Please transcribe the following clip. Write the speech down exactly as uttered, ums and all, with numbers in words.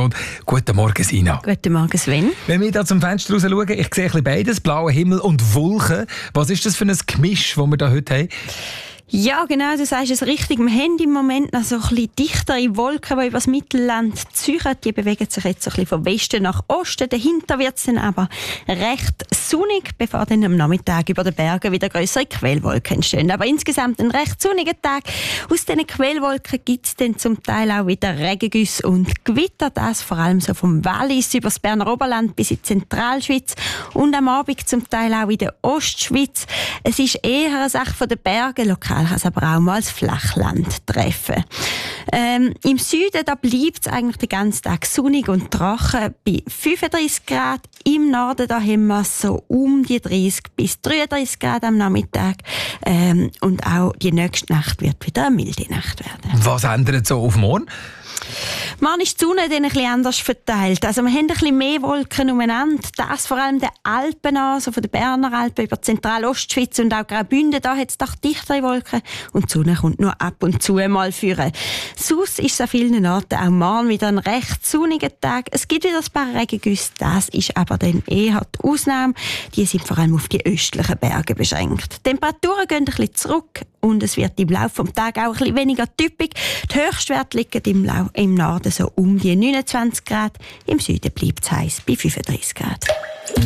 und guten Morgen, Sina. Guten Morgen, Sven. Wenn wir da zum Fenster raus schauen, ich sehe ein bisschen beides, blauer Himmel und Wolken. Was ist das für ein Gemisch, das wir da heute haben? Ja, genau, du sagst es richtig. Wir haben im Moment noch so ein bisschen dichtere Wolken, die über das Mittelland ziehen. Die bewegen sich jetzt so ein bisschen von Westen nach Osten. Dahinter wird es dann aber recht sonnig, bevor dann am Nachmittag über den Bergen wieder grössere Quellwolken entstehen. Aber insgesamt ein recht sonniger Tag. Aus diesen Quellwolken gibt es dann zum Teil auch wieder Regengüsse und Gewitter. Das vor allem so vom Wallis über das Berner Oberland bis in die Zentralschweiz und am Abend zum Teil auch in der Ostschweiz. Es ist eher eine Sache von den Bergen. Lokal kann es aber auch mal das Flachland treffen. Ähm, Im Süden da bleibt es eigentlich den ganzen Tag sonnig und trocken bei fünfunddreissig Grad. Im Norden da haben wir so um die dreißig bis dreiunddreissig Grad am Nachmittag. Ähm, und auch die nächste Nacht wird wieder eine milde Nacht werden. Was ändert so auf morgen? Morgen ist die Sonne dann ein bisschen anders verteilt. Also wir haben ein bisschen mehr Wolken umeinander. Das vor allem den Alpen an, so von den Berner Alpen über die Zentralostschweiz und auch Graubünden. Da hat es doch dichtere Wolken und die Sonne kommt nur ab und zu mal führen. Sonst ist es an vielen Orten auch morgen wieder ein recht sonniger Tag. Es gibt wieder ein paar Regengüsse. Das ist aber dann eher die Ausnahme. Die sind vor allem auf die östlichen Berge beschränkt. Die Temperaturen gehen ein bisschen zurück und es wird im Laufe des Tages auch ein bisschen weniger typisch. Die Höchstwerte liegen im, Lau- im Norden so um die neunundzwanzig Grad. Im Süden bleibt es heiß bei fünfunddreissig Grad.